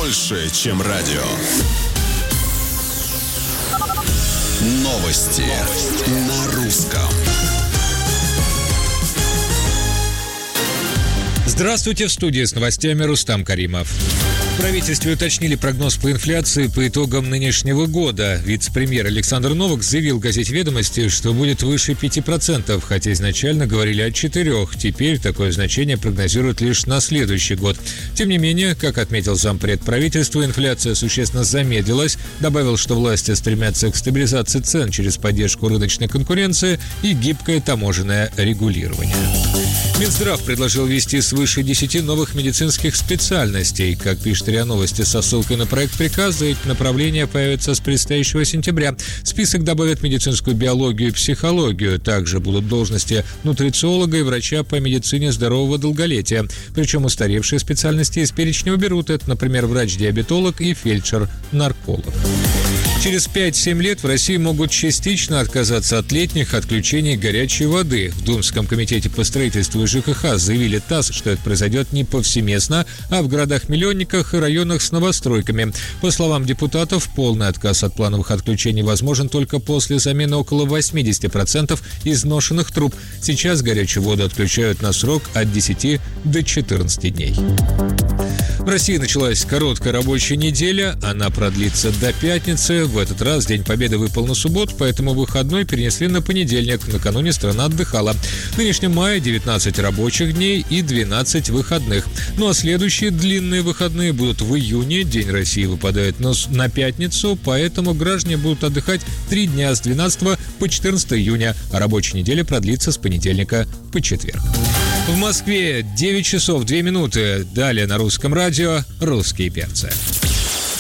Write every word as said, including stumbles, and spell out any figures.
больше, чем радио. Новости, Новости. На русском. Здравствуйте, в студии с новостями Рустам Каримов. В правительстве уточнили прогноз по инфляции по итогам нынешнего года. Вице-премьер Александр Новак заявил газете «Ведомости», что будет выше пяти процентов, хотя изначально говорили о четырёх. Теперь такое значение прогнозируют лишь на следующий год. Тем не менее, как отметил зампред правительства, инфляция существенно замедлилась. Добавил, что власти стремятся к стабилизации цен через поддержку рыночной конкуренции и гибкое таможенное регулирование. Минздрав предложил ввести свыше десяти новых медицинских специальностей. Как пишет РИА Новости со ссылкой на проект приказа, эти направления появятся с предстоящего сентября. В список добавят медицинскую биологию и психологию. Также будут должности нутрициолога и врача по медицине здорового долголетия. Причем устаревшие специальности из перечня уберут. Это, например, врач-диабетолог и фельдшер-нарколог. Через пять-семь лет в России могут частично отказаться от летних отключений горячей воды. В Думском комитете по строительству и ЖКХ заявили ТАСС, что это произойдет не повсеместно, а в городах-миллионниках и районах с новостройками. По словам депутатов, полный отказ от плановых отключений возможен только после замены около восемьдесят процентов изношенных труб. Сейчас горячую воду отключают на срок от десяти до четырнадцати дней. В России началась короткая рабочая неделя, она продлится до пятницы. В этот раз День Победы выпал на субботу, поэтому выходной перенесли на понедельник. Накануне страна отдыхала. В нынешнем мае девятнадцать рабочих дней и двенадцать выходных. Ну а следующие длинные выходные будут в июне. День России выпадает на, на пятницу, поэтому граждане будут отдыхать три дня с двенадцатого по четырнадцатое июня, а рабочая неделя продлится с понедельника по четверг. В Москве девять часов две минуты. Далее на русском радио «Русские перцы».